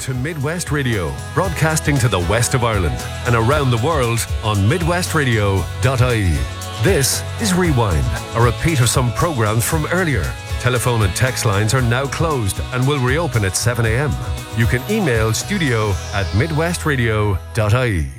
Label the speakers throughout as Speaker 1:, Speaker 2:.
Speaker 1: to Midwest Radio, broadcasting to the west of Ireland and around the world on midwestradio.ie. This is Rewind, a repeat of some programmes from earlier. Telephone and text lines are now closed and will reopen at 7 a.m. You can email studio@midwestradio.ie.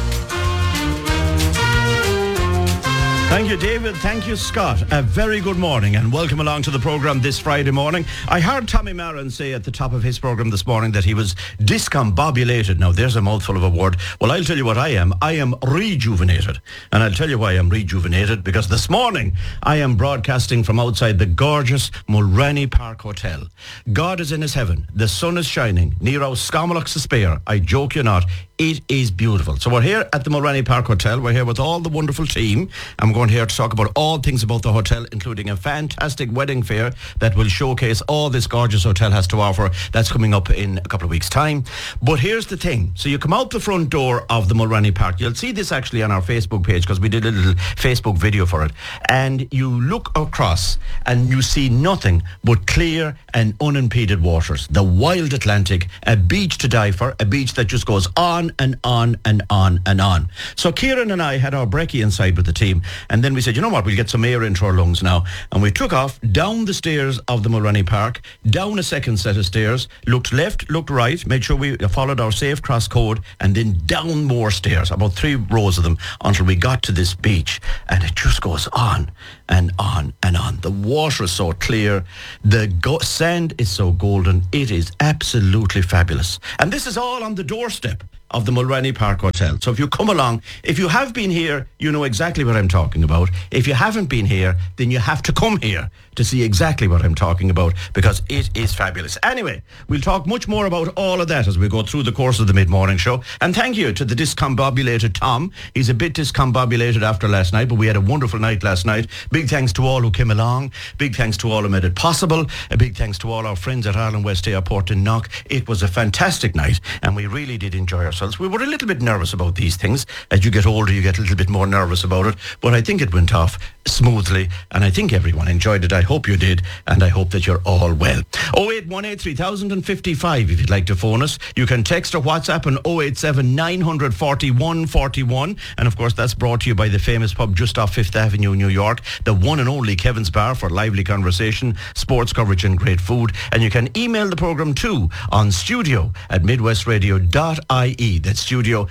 Speaker 2: Thank you, David. Thank you, Scott. A very good morning and welcome along to the programme this Friday morning. I heard Tommy Marin say at the top of his programme this morning that he was discombobulated. Now, there's a mouthful of a word. Well, I'll tell you what I am. I am rejuvenated. And I'll tell you why I'm rejuvenated, because this morning I am broadcasting from outside the gorgeous Mulranny Park Hotel. God is in his heaven. The sun is shining. Nero Scamalach Spare. I joke you not. It is beautiful. So we're here at the Mulranny Park Hotel. We're here with all the wonderful team. I'm going here to talk about all things about the hotel, including a fantastic wedding fair that will showcase all this gorgeous hotel has to offer. That's coming up in a couple of weeks' time. But here's the thing. So you come out the front door of the Mulranny Park. You'll see this actually on our Facebook page because we did a little Facebook video for it. And you look across and you see nothing but clear and unimpeded waters. The wild Atlantic, a beach to die for, a beach that just goes on and on and on and on. So Kieran and I had our brekkie inside with the team, and then we said, you know what, we'll get some air into our lungs now. And we took off down the stairs of the Mulranny Park, down a second set of stairs, looked left, looked right, made sure we followed our safe cross code, and then down more stairs, about 3 rows of them, until we got to this beach. And it just goes on and on and on. The water is so clear. The sand is so golden. It is absolutely fabulous. And this is all on the doorstep of the Mulranny Park Hotel. So if you come along, if you have been here, you know exactly what I'm talking about. If you haven't been here, then you have to come here to see exactly what I'm talking about, because it is fabulous. Anyway, we'll talk much more about all of that as we go through the course of the mid-morning show. And thank you to the discombobulated Tom. He's a bit discombobulated after last night, but we had a wonderful night last night. Big thanks to all who came along. Big thanks to all who made it possible. A big thanks to all our friends at Ireland West Airport in Knock. It was a fantastic night, and we really did enjoy ourselves. We were a little bit nervous about these things. As you get older, you get a little bit more nervous about it. But I think it went off smoothly, and I think everyone enjoyed it. I hope you did, and I hope that you're all well. 0818 3055 if you'd like to phone us. You can text or WhatsApp on 087 941 41. And of course, that's brought to you by the famous pub just off 5th Avenue, New York, the one and only Kevin's Bar, for lively conversation, sports coverage and great food. And you can email the programme too on studio@midwestradio.ie. That's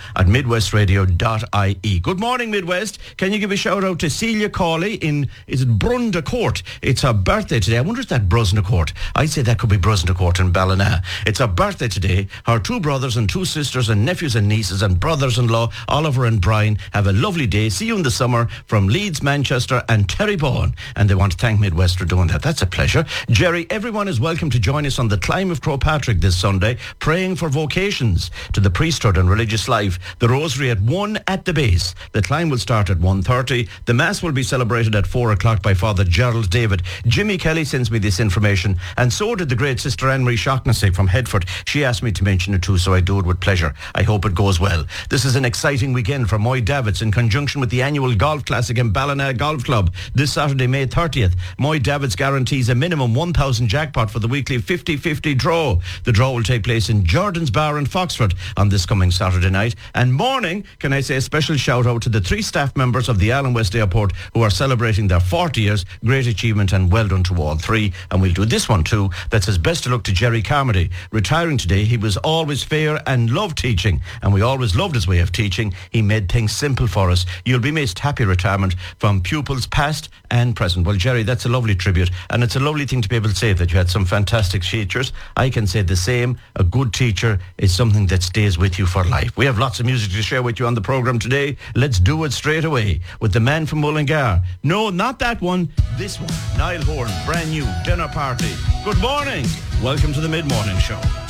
Speaker 2: studio@midwestradio.ie. Good morning, Midwest. Can you give a shout out to Celia Cawley in, is it Brunda Court? It's her birthday today. I wonder if that Brusna Court. I'd say that could be Brusna Court in Ballina. It's her birthday today. Her 2 brothers and 2 sisters and nephews and nieces and brothers-in-law, Oliver and Brian, have a lovely day. See you in the summer from Leeds, Manchester and Terrybourne. And they want to thank Midwest for doing that. That's a pleasure. Jerry, everyone is welcome to join us on the Climb of Crowpatrick this Sunday, praying for vocations to the priesthood and religious life. The rosary at 1 at the base. The climb will start at 1:30. The mass will be celebrated at 4 o'clock by Father Gerald David. Jimmy Kelly sends me this information, and so did the great Sister Anne-Marie Shaughnessy from Headford. She asked me to mention it too, so I do it with pleasure. I hope it goes well. This is an exciting weekend for Moy Davids in conjunction with the annual Golf Classic in Ballina Golf Club. This Saturday, May 30th, Moy Davids guarantees a minimum 1,000 jackpot for the weekly 50-50 draw. The draw will take place in Jordan's Bar in Foxford on this coming Saturday night. And morning, can I say a special shout out to the 3 staff members of the Ireland West Airport who are celebrating their 40 years. Great achievement and well done to all 3. And we'll do this one too. That says best of luck to Jerry Carmody. Retiring today, he was always fair and loved teaching. And we always loved his way of teaching. He made things simple for us. You'll be missed. Happy retirement from pupils past and present. Well, Jerry, that's a lovely tribute. And it's a lovely thing to be able to say that you had some fantastic teachers. I can say the same. A good teacher is something that stays with you for life. We have lots of music to share with you on the programme today. Let's do it straight away with the man from Mullingar. No, not that one. This one. Niall Horan, brand new, Dinner Party. Good morning. Welcome to the Mid-Morning Show.